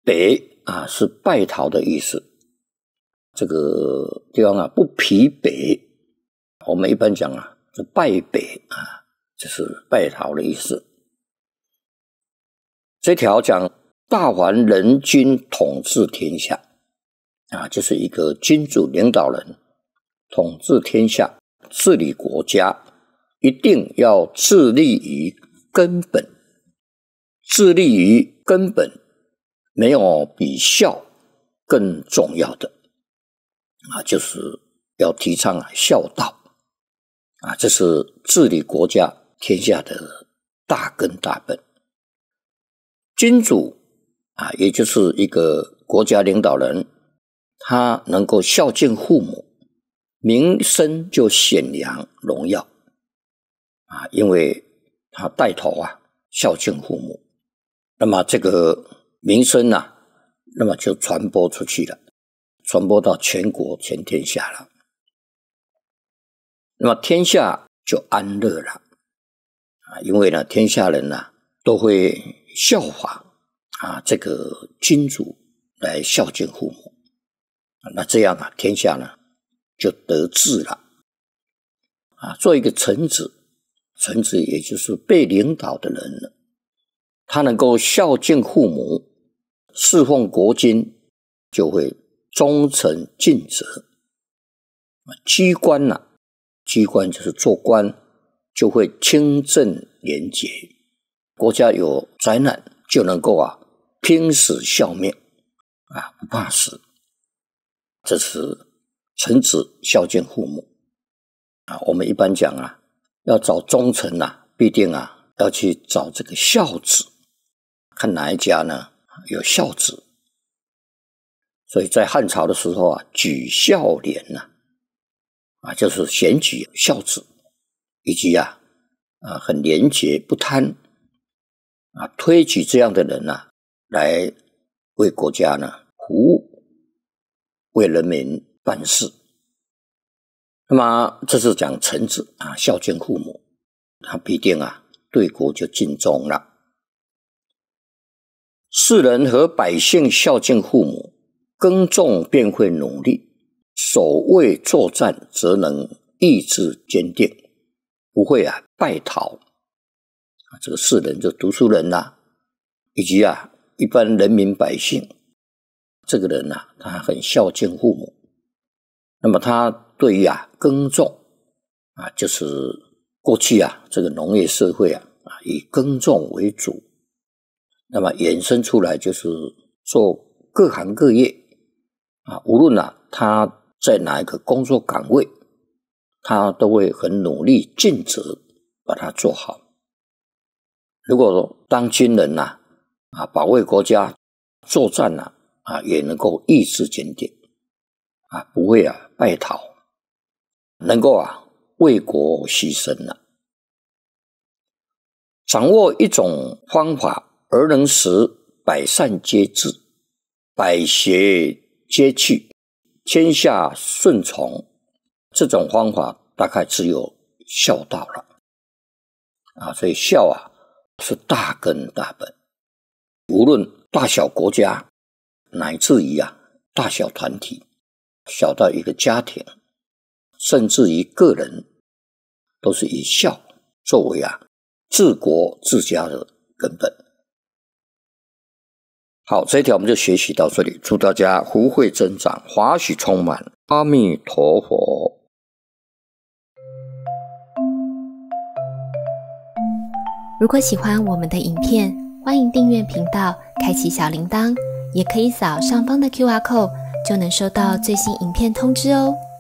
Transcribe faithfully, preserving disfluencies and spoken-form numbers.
北啊是败逃的意思，这个地方啊不疲北，我们一般讲啊是败北啊，这是败逃的意思。这条讲大还人君统治天下啊，就是一个君主领导人统治天下，治理国家，一定要致力于根本。致力于根本，没有比孝更重要的啊，就是要提倡啊孝道啊，这是治理国家天下的大根大本。君主啊，也就是一个国家领导人，他能够孝敬父母，名声就显扬荣耀啊，因为他带头啊孝敬父母，那么这个名声啊，那么就传播出去了，传播到全国全天下了，那么天下就安乐了啊，因为呢天下人啊都会效法啊这个君主来孝敬父母，那这样啊天下呢就得志了啊。做一个臣子，臣子也就是被领导的人了，他能够孝敬父母，侍奉国君，就会忠诚尽责。机关啊，机关就是做官，就会清正廉洁。国家有灾难，就能够啊拼死效命啊，不怕死。这是臣子孝敬父母啊。我们一般讲啊，要找忠臣啊，必定啊要去找这个孝子，看哪一家呢有孝子。所以在汉朝的时候啊，举孝廉呐、啊，啊就是选举孝子，以及啊啊很廉洁不贪啊，推举这样的人啊来为国家呢服务，为人民办事。那么这是讲臣子啊孝敬父母，他必定啊对国就尽忠了。世人和百姓孝敬父母，耕种便会努力，守卫作战则能意志坚定，不会啊败逃。这个世人就读书人呐、啊，以及啊一般人民百姓，这个人啊他很孝敬父母，那么他对于啊耕种啊，就是过去啊这个农业社会啊啊以耕种为主，那么衍生出来就是做各行各业啊，无论啊他在哪一个工作岗位，他都会很努力尽责把它做好。如果当军人呐、啊，啊保卫国家作战呐、啊，啊也能够意志坚定啊，不会啊败逃，能够啊为国牺牲了、啊。掌握一种方法而能使百善皆治，百邪皆去，天下顺从，这种方法大概只有孝道了啊。所以孝啊是大根大本，无论大小国家，乃至于啊大小团体，小到一个家庭，甚至于个人，都是以孝作为啊治国治家的根本。好，这一条我们就学习到这里，祝大家福慧增长，华喜充满，阿弥陀佛。 如果喜欢我们的影片，欢迎订阅频道，开启小铃铛，也可以扫上方的 Q R code， 就能收到最新影片通知哦。